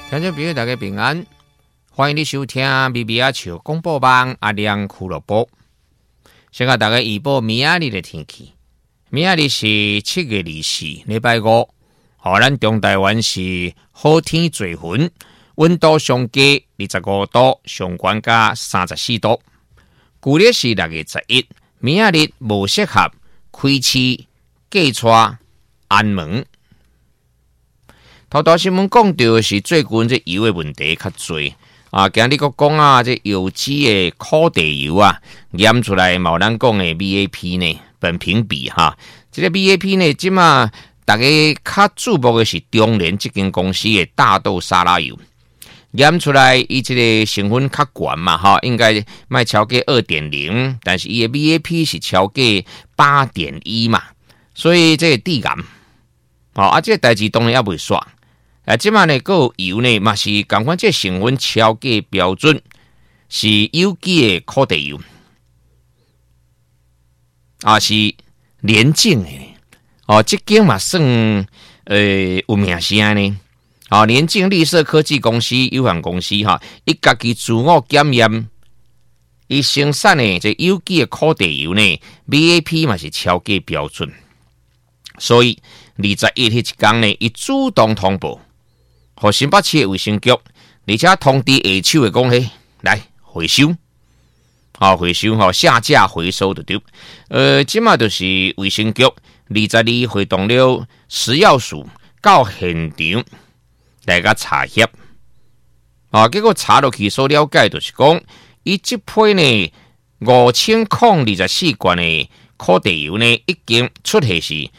听众朋友大家平安，欢迎你收听咪咪仔笑广播网阿亮俱乐部。先甲大家预报明仔日的天气。明仔日是7月24，礼拜五。咱中台湾是好天多云，温度上低25度，上悬加34度。旧历是6月11，明仔日无适合开市、嫁娶、安门。头条新闻讲到是最近这油的问题较多啊，今日佫讲啊，这有机的烤地油啊，验出来冇咱讲的 VAP 呢，苯平比哈，这个 VAP 呢，即嘛大家较注目的是中联这间公司的大豆沙拉油，验出来伊这个成分较悬嘛哈，应该卖超过 2.0， 但是伊的 VAP 是超过 8.1 嘛，所以这个低癌，这个代志当然也未煞。即马呢，个油呢，嘛是共款，这成分超过标准，是有机的烤地油，是廉净的，这间嘛算有名声呢，廉净绿色科技公司有限公司伊家己自我检验，伊生产的这有机的烤地油呢 ，VAP 嘛是超过标准，所以21迄一天呢，伊主动通报。和新北市的卫生局，而且通知下手的讲嘿，来回收，回收下架回收就对。即马就是卫生局22会动了食药署到现场来个查核，结果查落去所了解就是讲，伊即批呢5024罐的烤地油呢，已经出现是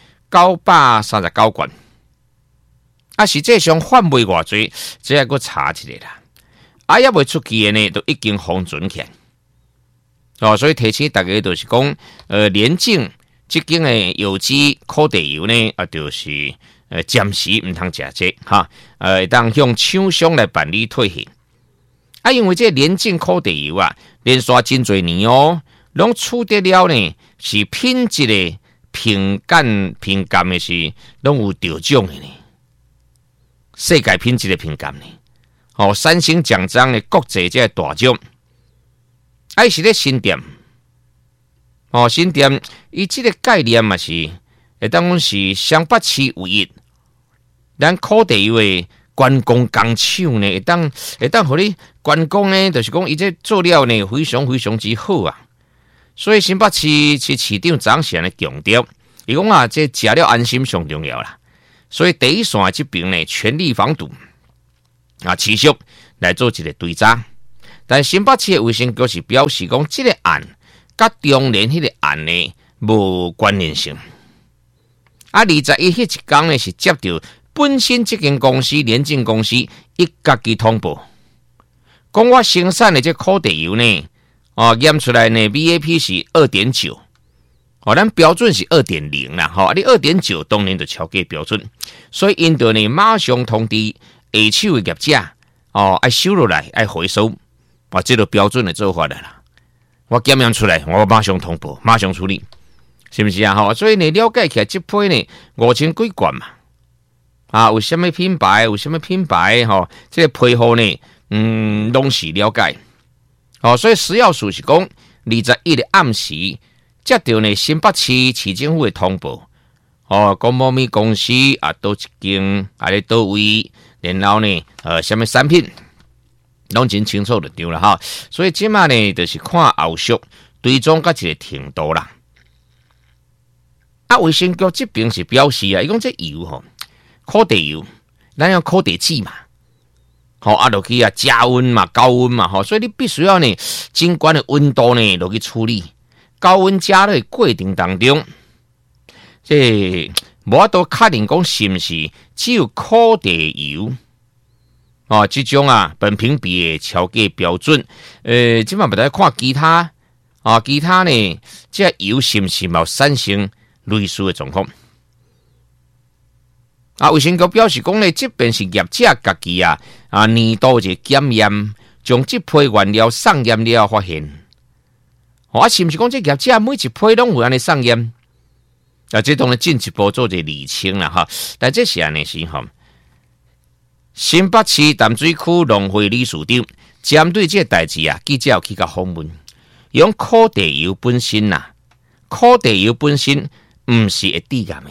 939罐。实际上贩卖偌济，这还阁查一下啦。也未出去的呢，都已经封存起来。所以提醒大家就是讲，廉净这间的有机烤地油呢，就是暂时唔通食这哈，当向厂商来办理退货。因为这廉净烤地油连续真侪年拢取得了呢，是品质的评鉴的是拢有得奖的呢。世界品质的评鉴呢，3星奖章的国际这大奖，是咧新店，新店伊这个概念嘛是，当讲是湘北市唯一，咱烤地油的观光工厂呢，会当互你观光呢，就是讲伊这做料呢非常非常之好啊，所以新北市市长昨时咧强调，伊讲这食了安心上重要啦。所以第一线这边呢，全力防堵持续来做一个追查。但新北市的卫生局是表示讲，这个案甲中联迄个案呢无关联性。21迄一天呢是接到本身这间公司廉净公司伊家己通报，讲我生产的这烤地油呢，验出来呢 VAP 是 2.9。咱标准是 2.0 啦，你 2.9 当然就超过标准，所以因着呢马上通知下手的业者，爱收落来，爱回收，这个标准的做法啦。我检验出来，我马上通报，马上处理，是不是啊？所以你了解起来，这批呢5000几罐嘛，有什么品牌，这个配合呢，拢是了解。所以食药署是讲21的暗时。接到呢新北市市政府的通报，讲某咪公司都一间咧倒位，然后呢什么产品，拢真清楚就对了哈。所以即马呢就是看后续追踪到一个程度啦。卫生局这边是表示伊讲这油烤地油，咱要烤地剂嘛，落去加温嘛、高温嘛，所以你必须要呢尽管的温度呢落去处理。高温加热的过程当中，这无法度确定讲是不是只有烤地油这种苯平比的超过标准。即嘛不得看其他其他呢，这油是不是有产生类似的状况？卫生局表示讲呢，这边是业者家己年度一检验，将这批原料送验了发现。是不是讲这业者每一批拢有安尼送验？这当然进一步做一个厘清啦哈。但这是安尼是新北市淡水区农会理事长针对这代志啊，记者有去甲访问，用烤地油本身呐，烤地油本身唔是会致癌的。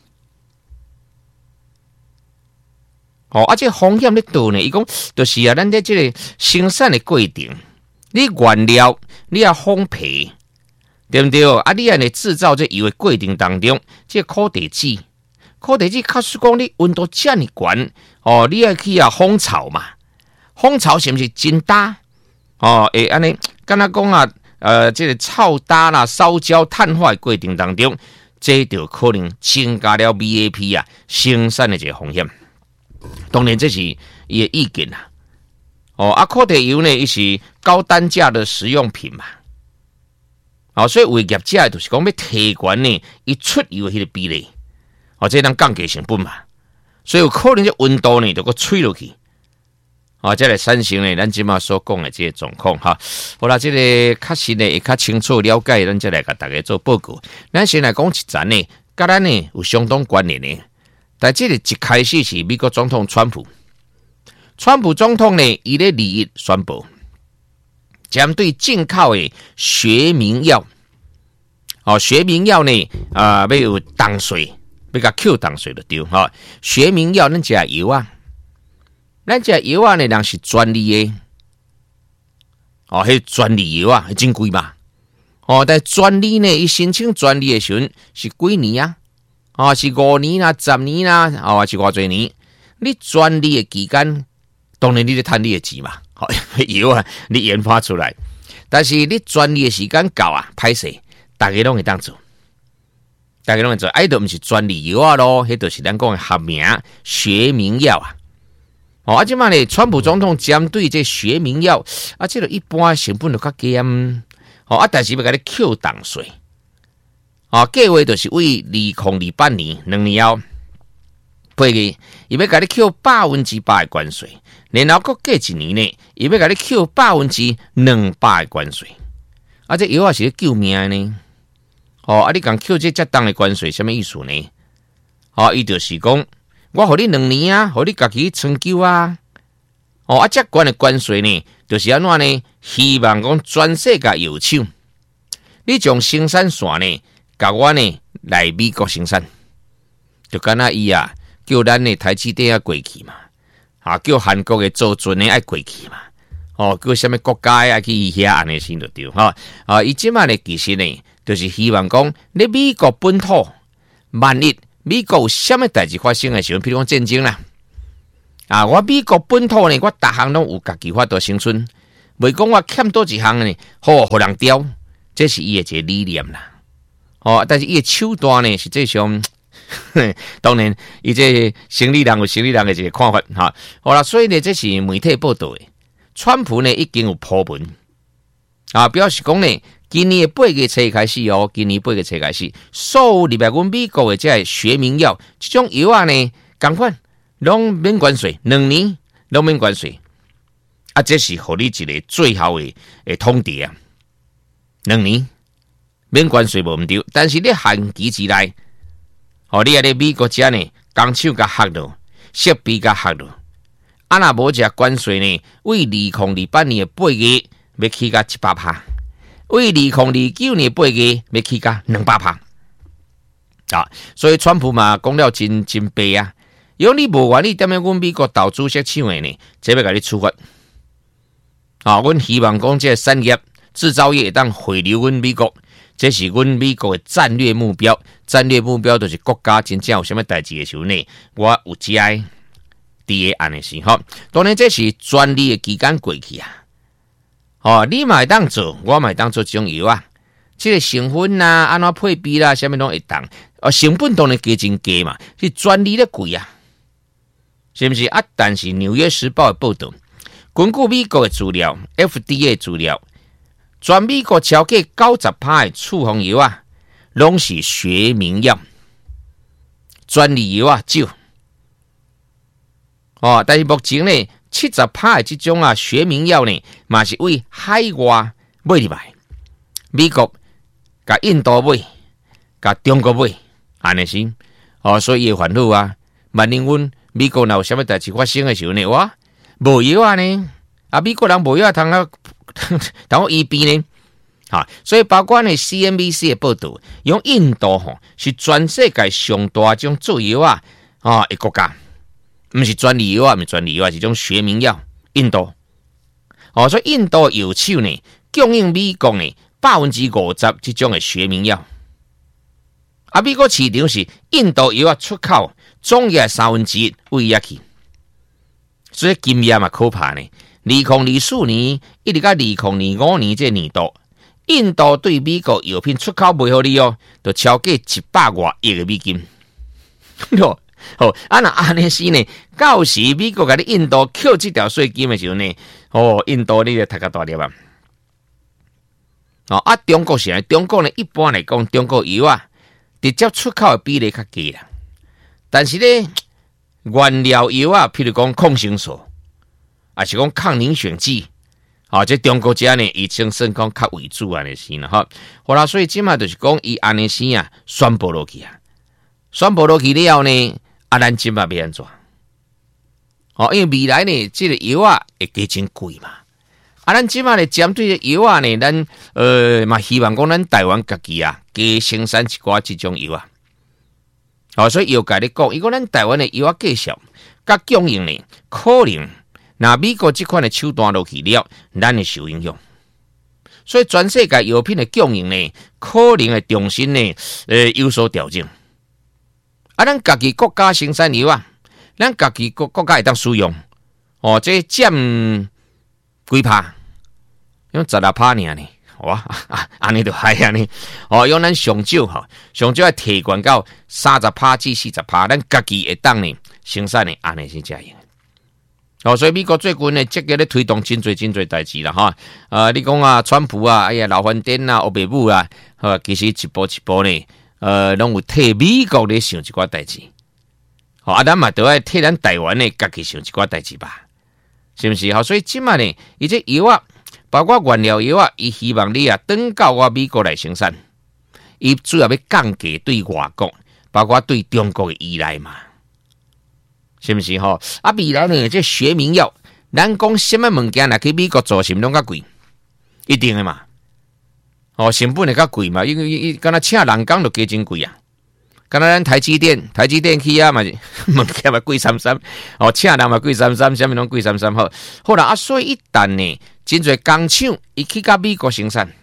这风险咧倒呢？伊讲就是啊，咱在这个生产的过程，你原料你要烘焙，对不对？你安尼制造这油的过程当中，这烤地子，假使讲你温度这么高，你要去烘炒嘛？烘炒是不是真大？会安尼，敢若讲啊，这个炒搭啦、烧焦、碳化的过程当中，这就可能增加了 VAP 啊生产的这个风险。当然这是伊的意见啦。烤地油呢，伊是高单价的食用品嘛。所以为业者就是讲要提悬呢，伊出油的迄个比例，这能降低成本嘛。所以有可能这温度呢，就个吹落去。这来产生呢，咱即马所讲的这个状况哈。好啦，这个确实呢，会较清楚了解，咱再来甲大家做报告。咱先来讲一层呢，甲咱呢有相当关联的。但这个一开始是美国总统川普总统呢，伊咧利益宣布，针对进口的学名药，学名药呢，要有重税，要甲扣重税就对哈。学名药，咱食药啊，呢，人是专利的，迄专利药啊，真贵嘛。但专利呢，伊申请专利的时阵是几年啊？是5年啦、10年啦，还是偌侪年？你专利的期间，当然你咧赚你的钱嘛。药啊，你研发出来，但是你专利的时间到啊，歹势，大家拢会当做，就不是专利药啊咯，迄就是咱讲的合名学名药啊。即摆呢，川普总统针对这学名药这个一般成本就较低但是要甲你扣重税。计划就是为2028年2年后配个，伊要甲你扣100%的关税，然后搁过一年呢，伊要甲你扣200%的关税。这药是咧救命呢。你讲扣这适当的关税，什么意思呢？伊就是讲，我互你2年啊，互你家己成就啊。这关的关税呢，就是安怎呢？希望讲全世界药厂，你将生产线呢，甲我呢来美国生产，就敢若伊叫咱的台积电过去嘛，叫韩国的做准的爱过去嘛，叫什么国家爱去伊遐安尼先就对伊即摆呢其实呢，就是希望讲你美国本土，万一美国有什么代志发生的时候，譬如讲战争啦，我美国本土呢，我逐项拢有家己法度生存，袂讲我欠多一项呢，互人刁，这是伊的一个理念啦。但是伊的手段呢，实际上，当然，伊这生理人有生理人的一个看法好啦，所以呢，这是媒体报道的。川普呢已经有铺文表示讲呢，今年的8月初开始所有入来阮美国的这学名药，这种药呢，同款拢免关税，2年拢免关税。这是互你一个最后的通牒啊，2年。免关税无毋对，但是你限期之内，你在美国遮呢，工厂甲合落，设备甲合落，若无这关税呢，为2028年的8月要起到 100%， 为2029年的8月要起到 200%。所以川普嘛讲了真白啊，如果你无愿意踮咧阮美国投资设厂的呢，这要甲你处罚。阮希望讲这产业制造业当回流阮美国。这是阮美国的战略目标，就是国家真正有什么代志的时候呢，我有只爱伫个安尼是当然这是专利的期间过去你嘛会当做，我嘛会当做这种药啊。这个成分啦、安怎配比啦，什么拢会当。成本当然加真低嘛，是专利咧贵啊，是不是但是《纽约时报》的报道，根据美国的资料 ，FDA 的资料。全美国超过 90% 的处方药拢是学名药，专利药少。但是目前呢，70% 的这种学名药呢，嘛是为海外买入来，美国、甲印度买、甲中国买，安尼是。所以烦恼万一阮美国若有啥物代志发生的时候呢，哇，无药啊呢，美国人无药通医病呢，所以包括呢 CNBC 的报道，用印度是全世界上大种做药的国家，不是专利药是种学名药，印度。所以印度药厂呢供应美国呢50%这种的学名药。美国市场是印度药出口总额1/3位下去，所以经验嘛可怕呢。2024年一直到2025年这年度，印度对美国药品出口卖互你就超过100多亿的美金。那安尼是呢，到时美国甲你印度扣这条税金的时候呢，印度你就读较大粒中国是中国呢一般来讲，中国药直接出口的比例较低啦，但是呢，原料药譬如讲抗生素，还是讲抗凝血剂，这中国家呢以生算讲较为主安尼是啦，好啦，所以即马就是讲伊安尼是宣布落去了后呢，咱即马要安怎？因为未来呢，这个药会加真贵嘛。咱即马呢，针对这药呢，咱嘛希望讲咱台湾家己加生产一寡这种药所以药界咧讲，如果咱台湾的药介绍甲供应呢，可能那美国这款的手段落去了，咱会受影响。所以全世界药品的供应呢，可能会重新呢有所调整。咱家己国家生产药咱家己国家会当使用这占几趴？用16%尔呢？哇，安尼就嗨安尼用咱上少要提悬到30%至40%，咱家己会当呢生产呢，安尼是这样。所以美国最近呢，积极咧推动真侪代志啦你讲川普哎呀，老翻天奥巴马其实一步一步呢，拢有替美国咧想一寡代志。咱嘛都要替咱台湾呢家己想一寡代志吧，是不是？所以即马呢，伊这药包括原料药伊希望你转到我美国来生产，伊主要要降低对外国，包括对中国的依赖嘛，是不是？未来呢，这学名药，咱讲什么物件去美国做，是毋拢较贵？一定的嘛。成本会较贵嘛，因为敢若请人工就加真贵啊。敢若咱台积电去嘛，物件嘛贵三三，请人嘛贵三三，啥物拢贵三三好啦所以一旦呢，真侪工厂伊去到美国生产，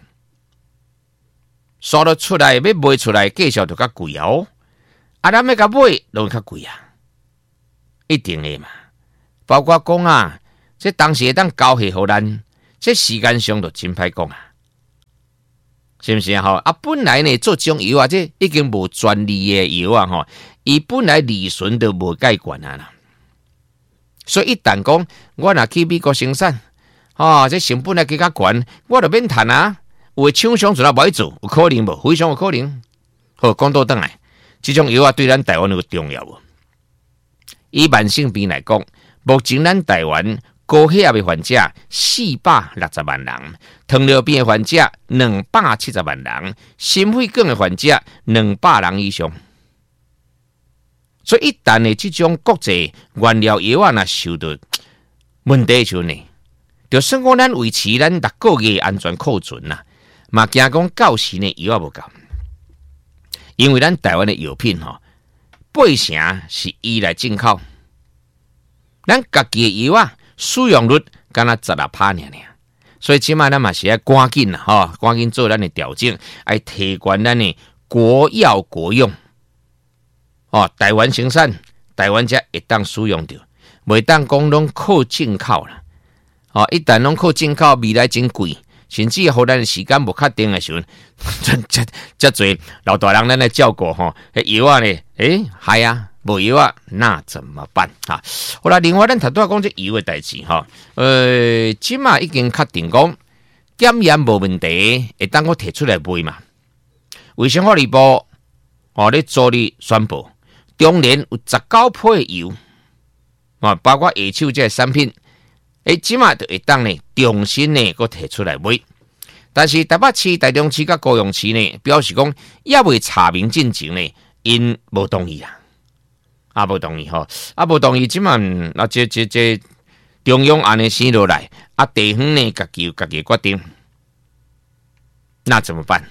刷得出来要卖出来，价钱就较贵咱要甲买，就较贵一定的嘛。包括讲这当时会当交下互咱，这时间上就真歹讲是不是本来呢做种药这已经无专利的药伊本来利润就无介悬啦。所以一旦讲我若去美国生产，这成本更加悬，我就免赚有的厂商就无爱做，有可能无？非常有可能。好，讲倒转来，这种药对咱台湾有重要无？以慢性病来讲，目前咱台湾高血压的患者460万人，糖尿病的患者270万人，心血管的患者200人以上。所以一旦呢，这种国际原料药若受到问题的时候呢，就算讲咱维持咱6个月安全库存嘛惊讲到时呢药无够，因为咱台湾的药品80%是依赖进口，咱家己的药使用率敢若16%所以即卖咱嘛是要赶紧赶紧做咱的调整，来提悬咱的国药国用台湾生产，台湾才会当使用着，袂当讲拢靠进口啦。一旦拢靠进口，未来真贵，甚至乎咱的时间无确定的时候，这侪老大人咱来照顾药呢，害无药那怎么办好啦，另外咱头拄讲这药的代志即马已经确定讲检验无问题，会当我提出来卖嘛。卫生福利部咧昨日宣布，中年有19批的油包括下手这产品，即马就会当呢重新呢个提出来卖。但是台北市、台中市甲高雄市呢表示讲，也未查明进前呢，因无同意无同意吼，无同意，即满这中央安尼生落来，地方呢家己有家己决定，那怎么办？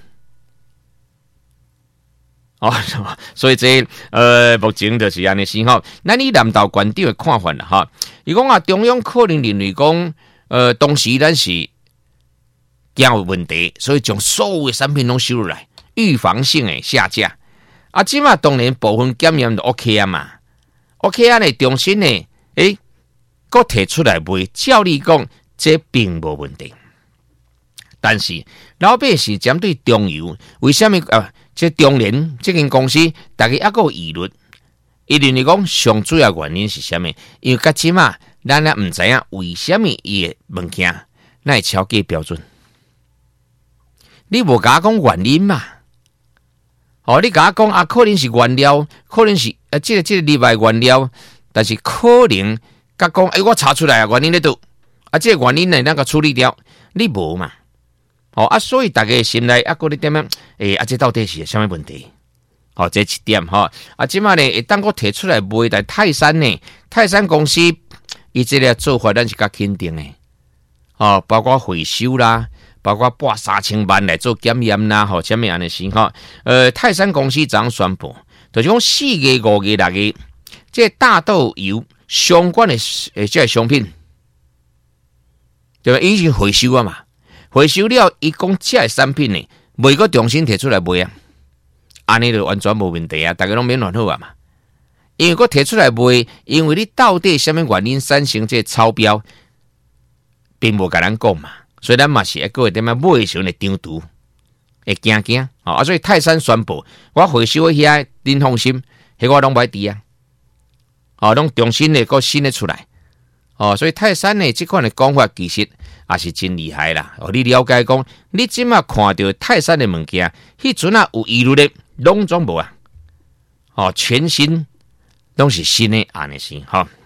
所以目前就是安尼先吼。咱以南投县长的看法啦，哈，伊讲中央可能认为讲，当时咱是惊有问题，所以将所有的产品拢收落来，预防性的下架。即马当然部分检验就 OK 啊嘛 ，OK 啊呢，重新呢，搁提出来卖，照理讲这并无问题。但是老百姓针对中油，为什么这中联这间公司，大家还有议论？伊认为讲上主要原因是什么？因为到即马咱也唔知影为什么伊的物件那会超过标准。你无甲我讲原因嘛？你甲我讲可能是原料，可能是这个例外原料，但是可能甲讲我查出来原因在倒，这个原因呢，咱个处理掉，你无嘛？所以大家心内搁咧点样？这到底是什么问题？这一点即马呢，当我提出来卖，但泰山呢，泰山公司伊这个做法，咱是较肯定的。包括回收啦，包括拨3000万来做检验啦，什么样的事泰山公司怎宣布？就是讲4月、5月、6月，这大豆油相关的这商品，对吧？已经回收啊嘛。回收了，伊讲这个产品呢，袂个重新提出来卖啊，安尼就完全无问题啊，大家拢免乱好啊嘛。因为我提出来卖，因为你到底什么原因产生这超标，并无甲咱讲嘛，所以咱嘛是一个点样买的时候呢，张图会惊，所以泰山宣布，我回收遐，恁放心，迄我拢袂滴啊，拢重新的个新的出来，所以泰山呢这款的讲法其实。也是真厉害啦！你了解讲，你即马看到泰山的物件，迄阵有疑虑的，拢总无啊！全新，拢是新的安尼先，